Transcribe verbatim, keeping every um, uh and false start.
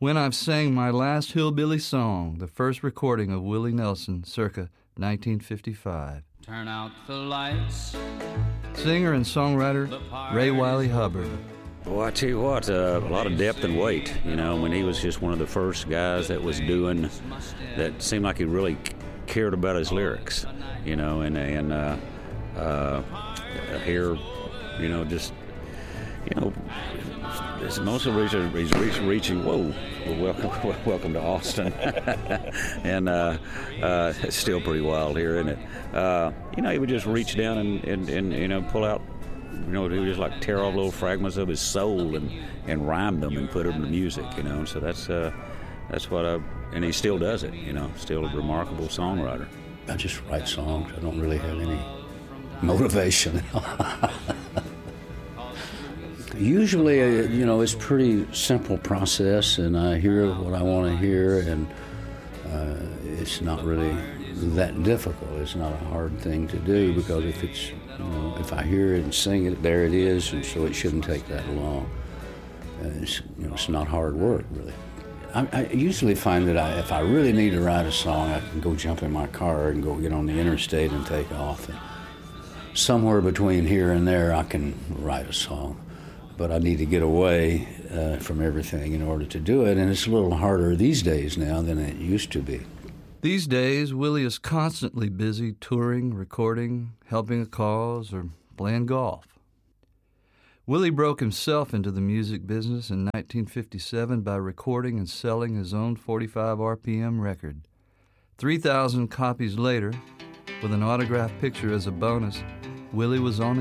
When I've Sang My Last Hillbilly Song, the first recording of Willie Nelson, circa nineteen fifty-five. Turn out the lights. Singer and songwriter Ray Wylie Hubbard. Well, I tell you what, uh, a lot of depth and weight. You know, when he was just one of the first guys that was doing, that seemed like he really cared about his lyrics. You know, and and uh, uh, here, you know, just you know, it's most of the he's reaching, reaching. Whoa, well, welcome, welcome to Austin, and uh, uh, it's still pretty wild here, isn't it? Uh, you know, he would just reach down and, and, and you know pull out. You know, he would just like tear off little fragments of his soul and, and rhyme them and put them to music. You know, and so that's uh, that's what I and he still does it. You know, still a remarkable songwriter. I just write songs. I don't really have any motivation. Usually, uh, you know, it's a pretty simple process, and I hear what I want to hear, and uh, it's not really that difficult. It's not a hard thing to do, because if it's, you know, if I hear it and sing it, there it is, and so it shouldn't take that long. Uh, it's, you know, it's not hard work, really. I, I usually find that I, if I really need to write a song, I can go jump in my car and go get on the interstate and take off. And somewhere between here and there, I can write a song. But I need to get away uh, from everything in order to do it, and it's a little harder these days now than it used to be. These days, Willie is constantly busy touring, recording, helping a cause, or playing golf. Willie broke himself into the music business in nineteen fifty-seven by recording and selling his own forty-five R P M record. three thousand copies later, with an autographed picture as a bonus, Willie was on